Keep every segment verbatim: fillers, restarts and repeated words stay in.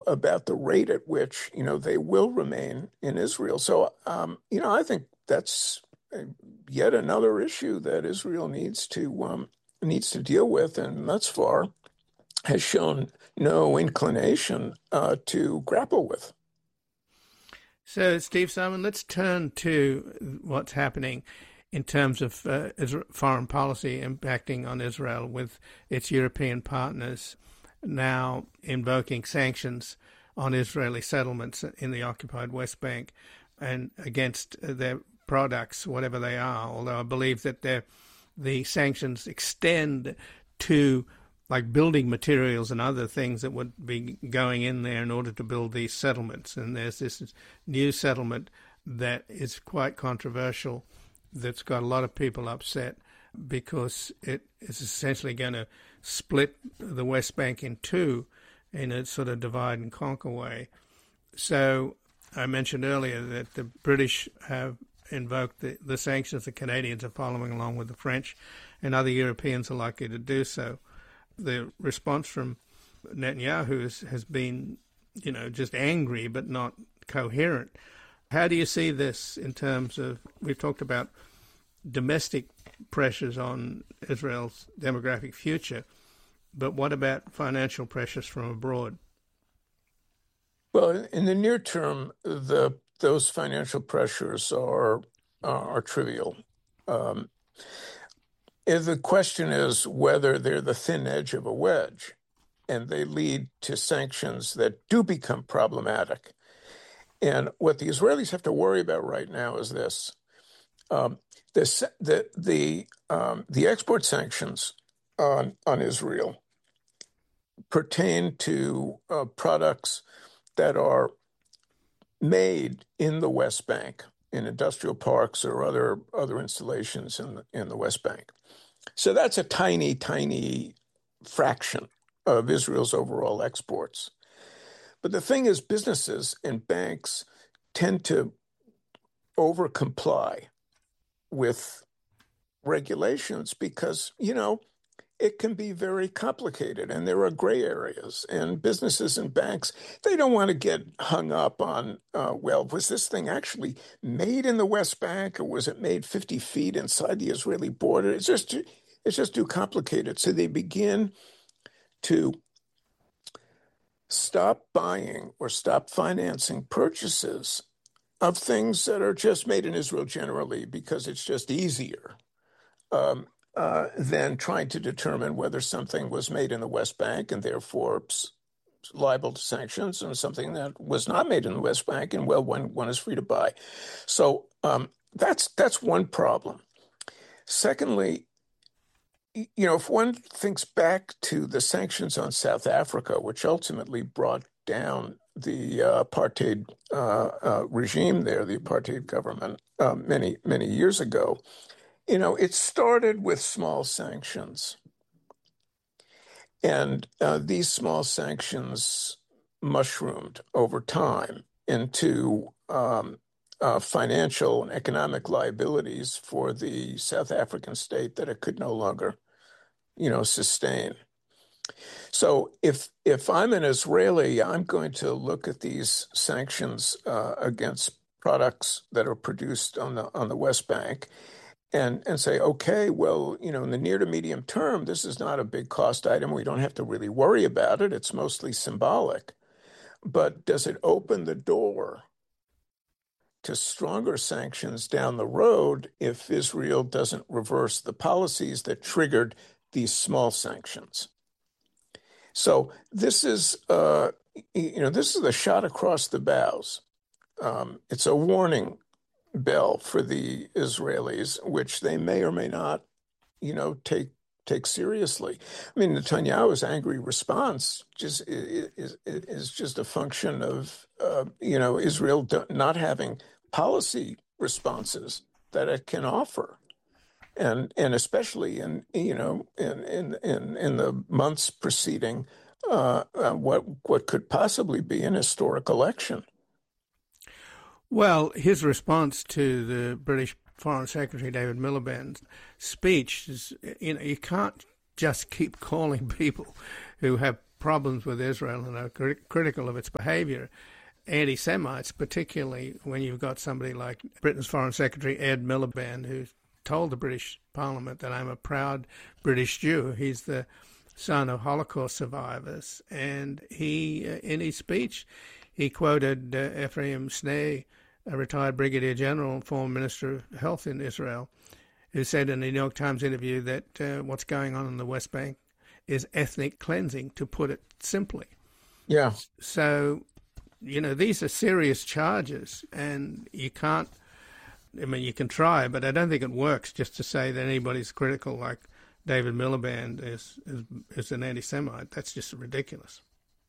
about the rate at which, you know, they will remain in Israel. So, um, you know, I think that's yet another issue that Israel needs to um, needs to deal with, and thus far has shown no inclination uh, to grapple with. So, Steve Simon, let's turn to what's happening in terms of uh, foreign policy impacting on Israel with its European partners now invoking sanctions on Israeli settlements in the occupied West Bank and against their products, whatever they are, although I believe that the sanctions extend to like building materials and other things that would be going in there in order to build these settlements. And there's this new settlement that is quite controversial, that's got a lot of people upset because it is essentially going to split the West Bank in two in a sort of divide and conquer way. So I mentioned earlier that the British have invoked the, the sanctions. The Canadians are following along with the French, and other Europeans are likely to do so. The response from Netanyahu has, has been, you know, just angry but not coherent. How do you see this in terms of, we've talked about domestic pressures on Israel's demographic future, but what about financial pressures from abroad? Well, in the near term, the those financial pressures are uh, are trivial. Um, the question is whether they're the thin edge of a wedge, and they lead to sanctions that do become problematic. And what the Israelis have to worry about right now is this: um, this the the um, the export sanctions on on Israel pertain to uh, products that are made in the West Bank, in industrial parks or other other installations in the, in the West Bank. So that's a tiny, tiny fraction of Israel's overall exports. But the thing is, businesses and banks tend to over-comply with regulations because, you know, it can be very complicated and there are gray areas, and businesses and banks, they don't want to get hung up on, uh, well, was this thing actually made in the West Bank or was it made fifty feet inside the Israeli border? It's just, it's just too complicated. So they begin to stop buying or stop financing purchases of things that are just made in Israel generally because it's just easier. Um, Uh, than trying to determine whether something was made in the West Bank and therefore liable to sanctions, and something that was not made in the West Bank and, well, one, one is free to buy. So um, that's that's one problem. Secondly, you know, if one thinks back to the sanctions on South Africa, which ultimately brought down the uh, apartheid uh, uh, regime there, the apartheid government, uh, many, many years ago, you know, it started with small sanctions. And uh, these small sanctions mushroomed over time into um, uh, financial and economic liabilities for the South African state that it could no longer, you know, sustain. So if if I'm an Israeli, I'm going to look at these sanctions uh, against products that are produced on the on the West Bank and and say, okay, well, you know, in the near to medium term, this is not a big cost item. We don't have to really worry about it. It's mostly symbolic. But does it open the door to stronger sanctions down the road if Israel doesn't reverse the policies that triggered these small sanctions? So this is, uh, you know, this is a shot across the bows. Um, it's a warning bell for the Israelis, which they may or may not, you know, take take seriously. I mean, Netanyahu's angry response just is, is just a function of, uh, you know, Israel not having policy responses that it can offer. And and especially in, you know, in in in, in the months preceding uh, uh, what what could possibly be an historic election. Well, his response to the British Foreign Secretary David Miliband's speech is, you know, you can't just keep calling people who have problems with Israel and are crit- critical of its behavior, anti-Semites, particularly when you've got somebody like Britain's Foreign Secretary Ed Miliband, who told the British Parliament that I'm a proud British Jew. He's the son of Holocaust survivors. And he, uh, in his speech, he quoted uh, Ephraim Snei, a retired brigadier general and former minister of health in Israel, who said in a New York Times interview that uh, what's going on in the West Bank is ethnic cleansing, to put it simply. Yeah. So, you know, these are serious charges, and you can't, I mean, you can try, but I don't think it works just to say that anybody's critical like David Miliband is, is, is an anti-Semite. That's just ridiculous.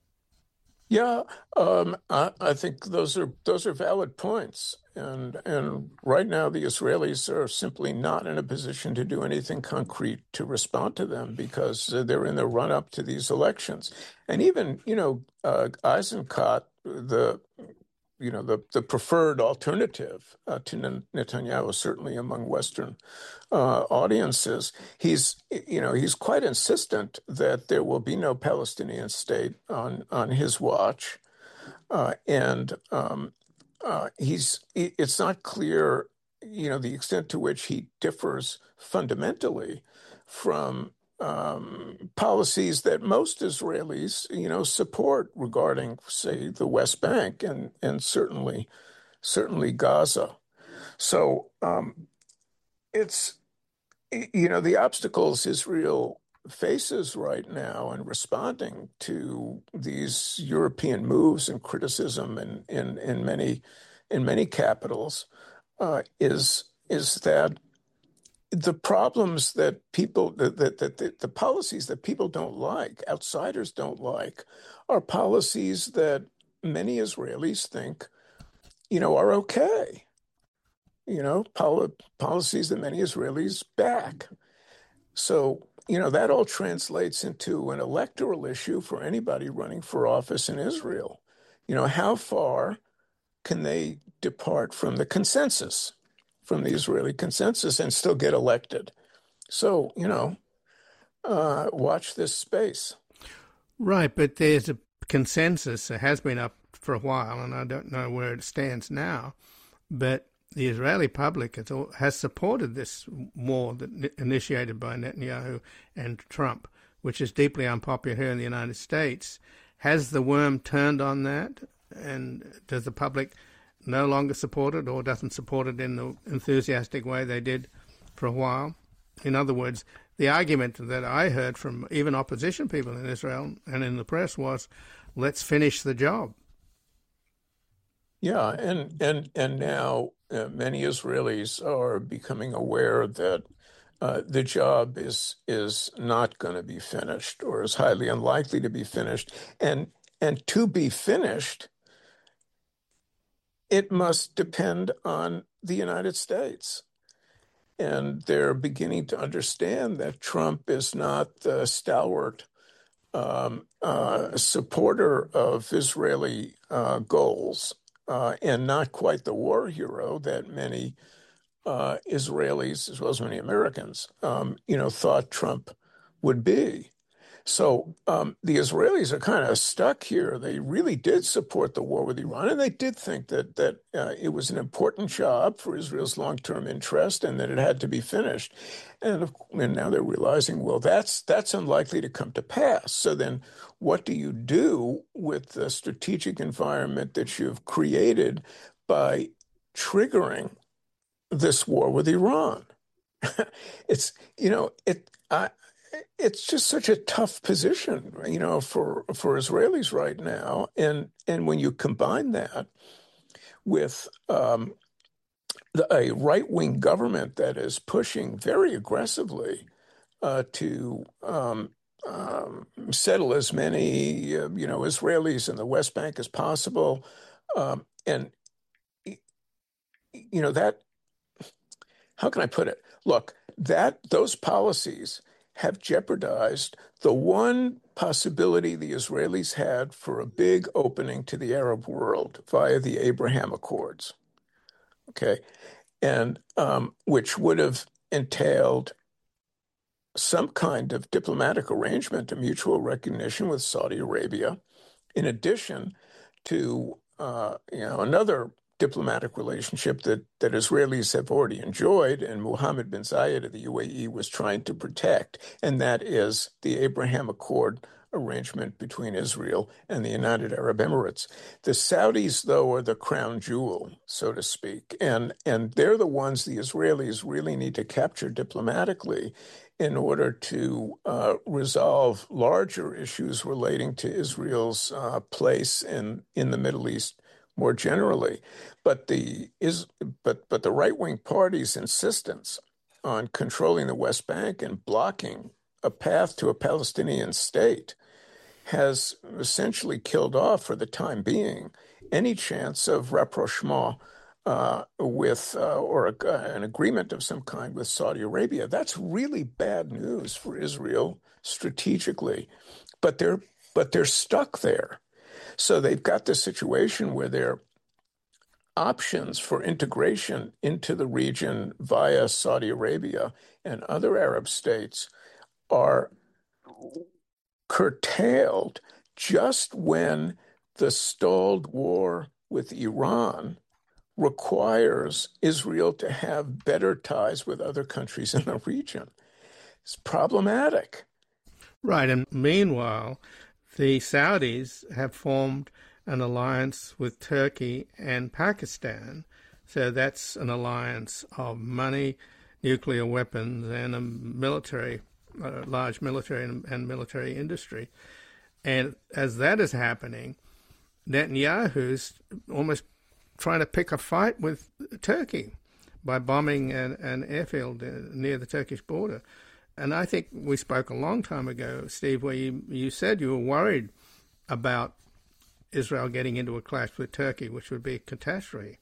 Yeah, um, I, I think those are those are valid points, and and right now the Israelis are simply not in a position to do anything concrete to respond to them because they're in the run up to these elections, and even you know uh, Eisenkot, the you know the the preferred alternative uh, to Netanyahu, certainly among Western uh, audiences, he's you know he's quite insistent that there will be no Palestinian state on on his watch, uh, and um, uh, he's it's not clear you know the extent to which he differs fundamentally from um, policies that most Israelis you know support regarding, say, the West Bank and and certainly certainly Gaza. So um, it's you know, the obstacles Israel faces right now in responding to these European moves and criticism in in, in many in many capitals uh, is is that the problems that people that, that, that the, the policies that people don't like, outsiders don't like, are policies that many Israelis think, you know, are okay. You know, pol- policies that many Israelis back. So, you know, that all translates into an electoral issue for anybody running for office in Israel. You know, how far can they depart from the consensus, from the Israeli consensus, and still get elected? So, you know, uh, watch this space. Right, but there's a consensus. It has been up for a while, and I don't know where it stands now. But the Israeli public has, has supported this war that initiated by Netanyahu and Trump, which is deeply unpopular here in the United States. Has the worm turned on that? And does the public no longer support it, or doesn't support it in the enthusiastic way they did for a while? In other words, the argument that I heard from even opposition people in Israel and in the press was, let's finish the job. Yeah, and and and now uh, many Israelis are becoming aware that uh, the job is is not going to be finished, or is highly unlikely to be finished, and and to be finished, it must depend on the United States. And they're beginning to understand that Trump is not the stalwart um, uh, supporter of Israeli uh, goals, uh, and not quite the war hero that many uh, Israelis, as well as many Americans, um, you know, thought Trump would be. So um, the Israelis are kind of stuck here. They really did support the war with Iran, and they did think that that uh, it was an important job for Israel's long-term interest, and that it had to be finished. And, and now they're realizing, well, that's that's unlikely to come to pass. So then, what do you do with the strategic environment that you've created by triggering this war with Iran? It's you know it. I, it's just such a tough position, you know, for for Israelis right now, and and when you combine that with um, the, a right wing government that is pushing very aggressively uh, to um, um, settle as many, uh, you know, Israelis in the West Bank as possible, um, and you know that. How can I put it? Look, that those policies have jeopardized the one possibility the Israelis had for a big opening to the Arab world via the Abraham Accords, okay, and um, which would have entailed some kind of diplomatic arrangement, a mutual recognition with Saudi Arabia, in addition to uh, you know another diplomatic relationship that, that Israelis have already enjoyed and Mohammed bin Zayed of the U A E was trying to protect, and that is the Abraham Accord arrangement between Israel and the United Arab Emirates. The Saudis, though, are the crown jewel, so to speak, and, and they're the ones the Israelis really need to capture diplomatically in order to uh, resolve larger issues relating to Israel's uh, place in, in the Middle East more generally. But the is but but the right-wing party's insistence on controlling the West Bank and blocking a path to a Palestinian state has essentially killed off, for the time being, any chance of rapprochement uh, with uh, or a, uh, an agreement of some kind with Saudi Arabia. That's really bad news for Israel strategically, but they're but they're stuck there. So they've got this situation where their options for integration into the region via Saudi Arabia and other Arab states are curtailed just when the stalled war with Iran requires Israel to have better ties with other countries in the region. It's problematic. Right. And meanwhile, the Saudis have formed an alliance with Turkey and Pakistan. So that's an alliance of money, nuclear weapons, and a military, a large military and, and military industry. And as that is happening, Netanyahu's almost trying to pick a fight with Turkey by bombing an, an airfield near the Turkish border. And I think we spoke a long time ago, Steve, where you, you said you were worried about Israel getting into a clash with Turkey, which would be a catastrophe.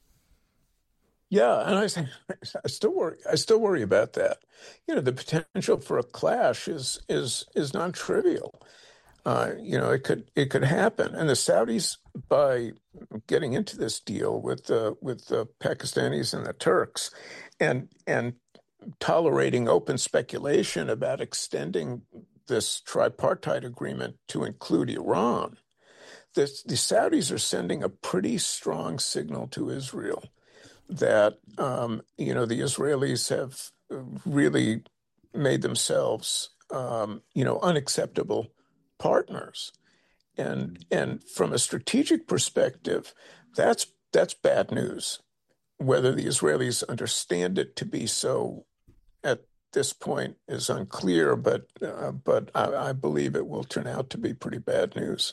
Yeah, and I, I still worry. I still worry about that. You know, the potential for a clash is is is non-trivial. Uh, you know, it could it could happen, and the Saudis, by getting into this deal with the with the Pakistanis and the Turks, and and tolerating open speculation about extending this tripartite agreement to include Iran, this, the Saudis are sending a pretty strong signal to Israel that, um, you know, the Israelis have really made themselves, um, you know, unacceptable partners. And and from a strategic perspective, that's that's bad news. Whether the Israelis understand it to be so at this point is unclear, but uh, but I, I believe it will turn out to be pretty bad news.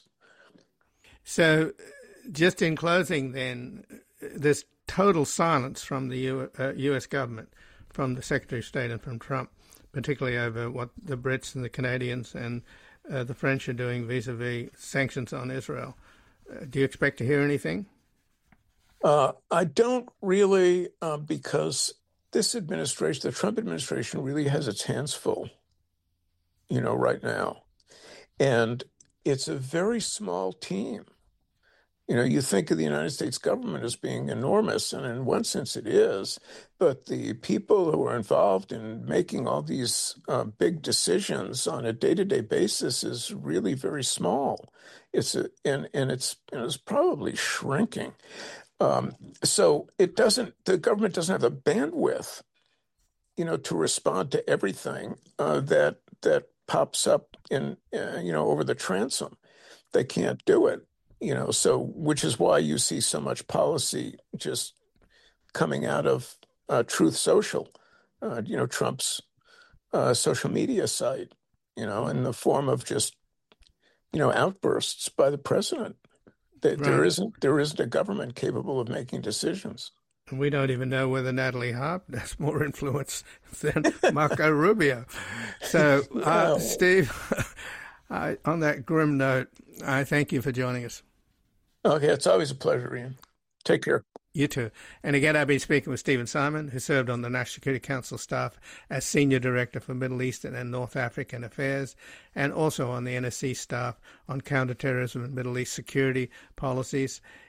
So, just in closing, then, there's total silence from the U, uh, U S government, from the Secretary of State and from Trump, particularly over what the Brits and the Canadians and uh, the French are doing vis-a-vis sanctions on Israel. Uh, do you expect to hear anything? Uh, I don't really, uh, because this administration, the Trump administration, really has its hands full, you know, right now. And it's a very small team. You know, you think of the United States government as being enormous, and in one sense it is, but the people who are involved in making all these uh, big decisions on a day-to-day basis is really very small. It's a, and and it's you know, it's probably shrinking. Um, so it doesn't. The government doesn't have the bandwidth, you know, to respond to everything uh, that that pops up in uh, you know over the transom. They can't do it. You know, so which is why you see so much policy just coming out of uh, Truth Social, uh, you know, Trump's uh, social media site, you know, in the form of just, you know, outbursts by the president. That there Right. isn't there isn't a government capable of making decisions. And we don't even know whether Natalie Harp has more influence than Marco Rubio. So, uh, Well, Steve, I, on that grim note, I thank you for joining us. okay, it's always a pleasure, Ian. Take care. You too. And again, I've been speaking with Stephen Simon, who served on the National Security Council staff as Senior Director for Middle Eastern and North African Affairs, and also on the N S C staff on counterterrorism and Middle East security policies.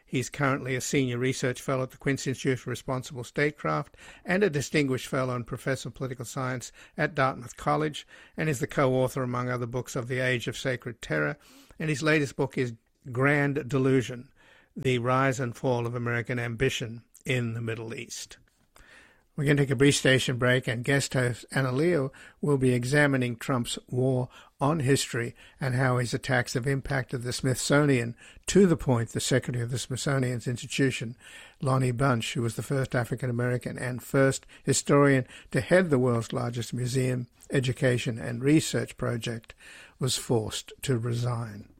He's currently a senior research fellow at the Quincy Institute for Responsible Statecraft and a distinguished fellow and professor of political science at Dartmouth College, and is the co-author, among other books, of The Age of Sacred Terror. And his latest book is Grand Delusion: The Rise and Fall of American Ambition in the Middle East. We're going to take a brief station break, and guest host Anna Leo will be examining Trump's war on history and how his attacks have impacted the Smithsonian, to the point the secretary of the Smithsonian's institution, Lonnie Bunch, who was the first African-American and first historian to head the world's largest museum, education and research project, was forced to resign.